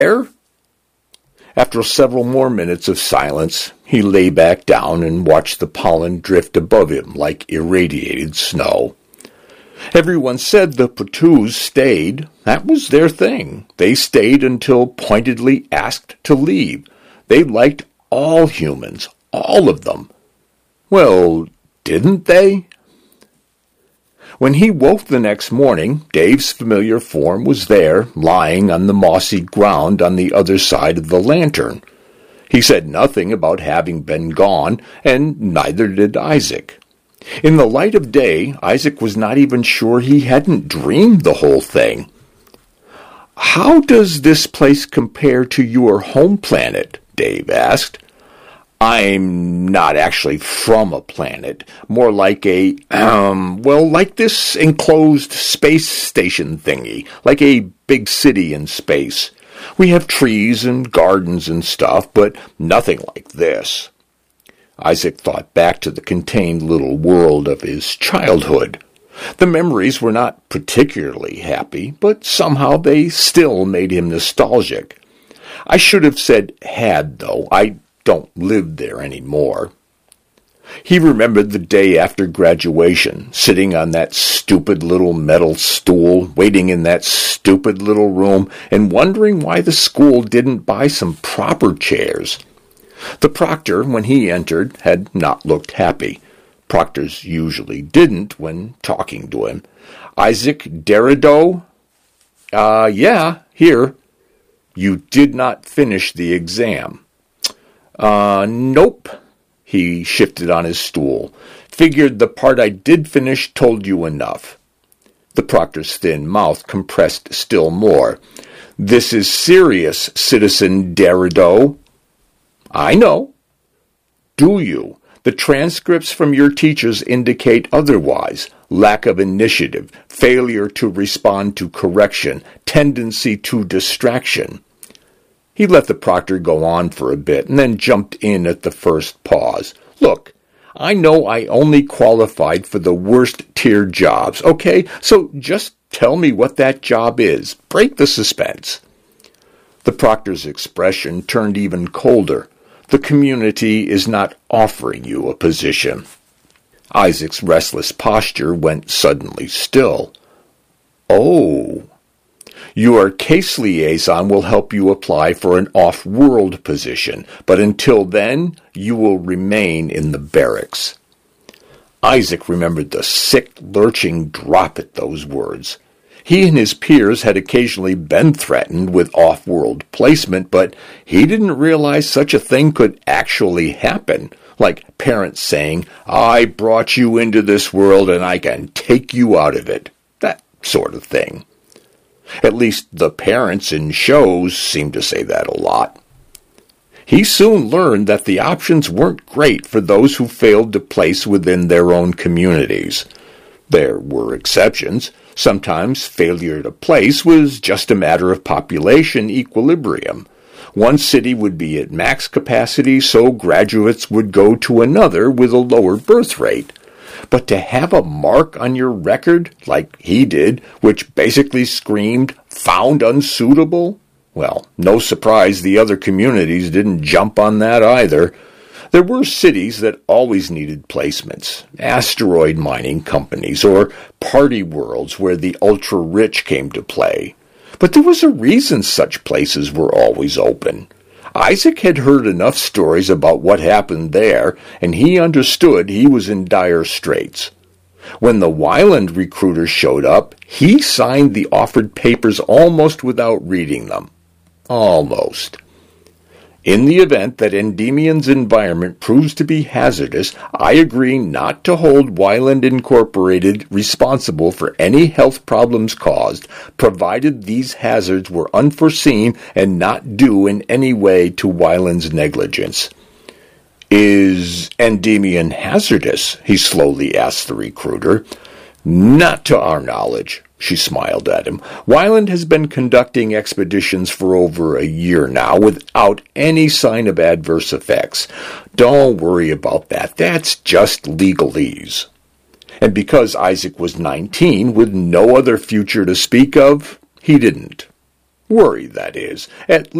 there?" After several more minutes of silence, he lay back down and watched the pollen drift above him like irradiated snow. Everyone said the Patuus stayed. That was their thing. They stayed until pointedly asked to leave. They liked all humans, all of them. Well, didn't they? When he woke the next morning, Dave's familiar form was there, lying on the mossy ground on the other side of the lantern. He said nothing about having been gone, and neither did Isaac. In the light of day, Isaac was not even sure he hadn't dreamed the whole thing. "How does this place compare to your home planet?" Dave asked. "I'm not actually from a planet. More like like this enclosed space station thingy, like a big city in space. We have trees and gardens and stuff, but nothing like this." Isaac thought back to the contained little world of his childhood. The memories were not particularly happy, but somehow they still made him nostalgic. I should have said had, though. I don't live there anymore. He remembered the day after graduation, sitting on that stupid little metal stool, waiting in that stupid little room, and wondering why the school didn't buy some proper chairs. The proctor, when he entered, had not looked happy. Proctors usually didn't when talking to him. "Isaac Derrido?" Yeah, here." "You did not finish the exam." Nope." He shifted on his stool. "Figured the part I did finish told you enough." The proctor's thin mouth compressed still more. "This is serious, Citizen Derrido." "I know." "Do you? The transcripts from your teachers indicate otherwise. Lack of initiative, failure to respond to correction, tendency to distraction." He let the proctor go on for a bit and then jumped in at the first pause. "Look, I know I only qualified for the worst-tier jobs, okay? So just tell me what that job is. Break the suspense." The proctor's expression turned even colder. "The community is not offering you a position." Isaac's restless posture went suddenly still. "Oh." "Your case liaison will help you apply for an off-world position, but until then, you will remain in the barracks." Isaac remembered the sick, lurching drop at those words. He and his peers had occasionally been threatened with off-world placement, but he didn't realize such a thing could actually happen, like parents saying, "I brought you into this world and I can take you out of it," that sort of thing. At least the parents in shows seemed to say that a lot. He soon learned that the options weren't great for those who failed to place within their own communities. There were exceptions. Sometimes failure to place was just a matter of population equilibrium. One city would be at max capacity, so graduates would go to another with a lower birth rate. But to have a mark on your record, like he did, which basically screamed, "found unsuitable," well, no surprise the other communities didn't jump on that either. There were cities that always needed placements, asteroid mining companies, or party worlds where the ultra-rich came to play. But there was a reason such places were always open. Isaac had heard enough stories about what happened there, and he understood he was in dire straits. When the Wyland recruiters showed up, he signed the offered papers almost without reading them. Almost. In the event that Endymion's environment proves to be hazardous, I agree not to hold Wyland Incorporated responsible for any health problems caused, provided these hazards were unforeseen and not due in any way to Wyland's negligence. "Is Endymion hazardous?" he slowly asked the recruiter. "Not to our knowledge." She smiled at him. "Wyland has been conducting expeditions for over a year now without any sign of adverse effects. Don't worry about that. That's just legalese." And because Isaac was 19 with no other future to speak of, he didn't. Worry, that is. At